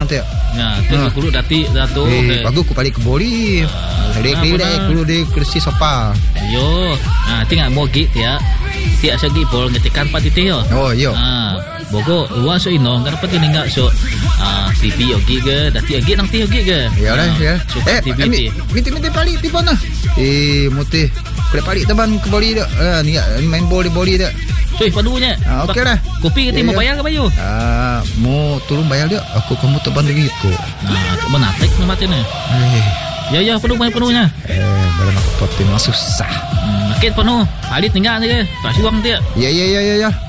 tu. Ya, tu kulit datik dah tu. Bagus aku balik ke boli. Relek kulit di kursi sofa. Yo, tengok mau git ya. Tiak segi pol ngetikan patiti yo. Oh, yo. Bogo uang so ino kan pati ningak so TV yogi ke dati yogi nang ti yogi ke. Ya lah ya. TV. Minti balik tipon nah. Mutih. Kulit balik teman ke boli dak. Ni main boli dak. Cuy padunya. Okey dah. Kopi kita mau bayar ke bayu? Mau turun bayar dia. Aku kamu teban lagi ko. Menatik nama tini. Ya penuhnya. Dalam aku potin susah. Makin penuh. Alit tinggal je. Tak suang dia. Ya.